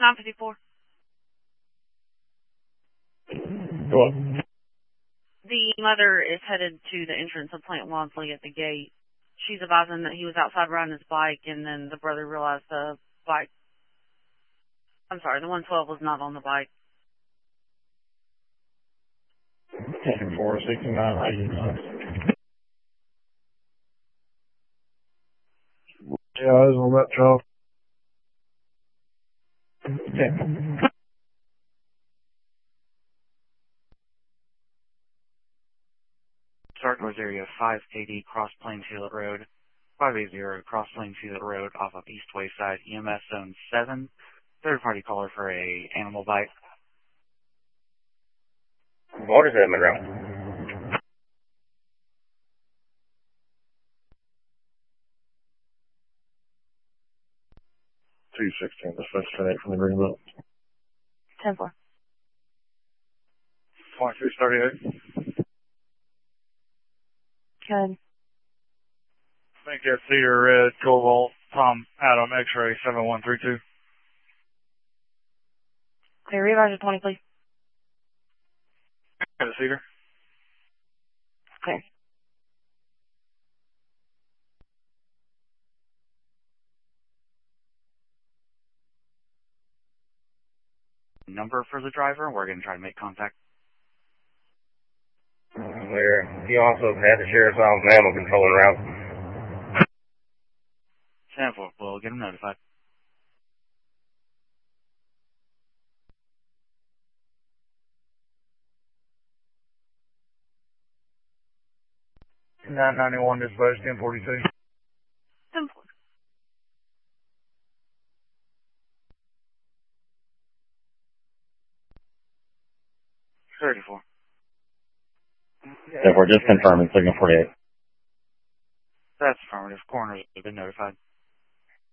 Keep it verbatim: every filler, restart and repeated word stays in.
nine fifty-four. What? The mother is headed to the entrance of Plant Wadsley at the gate. She's advising that he was outside riding his bike, and then the brother realized the bike... I'm sorry, the one twelve was not on the bike. ten four sixty-nine eighty-nine. Yeah, I was on that job. ten. Start North Area five eighty Cross Plainfield Road, five eighty Cross Plainfield Road off of East Wayside, E M S Zone seven. Third party caller for a animal bite. What is that, Monroe? two sixteen, the first eight from the Greenbelt. ten four. twenty-six thirty-eight. Good. Think that's Cedar Red, Cobalt, Tom Adam, X-ray seven one three two. Clear, revise twenty, please. Got a Cedar. Clear. Number for the driver, we're going to try to make contact. Where he also had the sheriff's office and animal control around. ten four, we'll get him notified. nine ninety-one dispatch, ten forty-two. ten four. thirty-four. ten four, just confirming, signal forty-eight. That's affirmative. Coroners have been notified.